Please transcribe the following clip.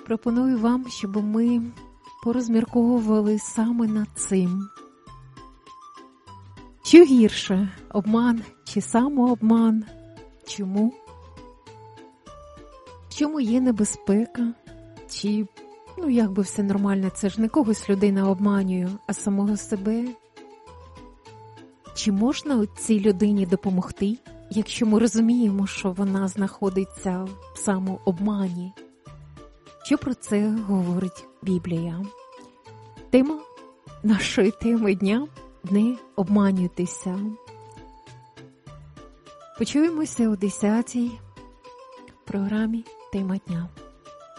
пропоную вам, щоб ми порозмірковували саме над цим. Що гірше, обман чи самообман? Чому? В чому є небезпека? Чи, якби все нормально, це ж не когось людина обманює, а самого себе? Чи можна цій людині допомогти, якщо ми розуміємо, що вона знаходиться в самообмані? Що про це говорить Біблія? Тема нашої теми дня – не обманюйтеся. Почуємося о 10-й програмі «Тема дня».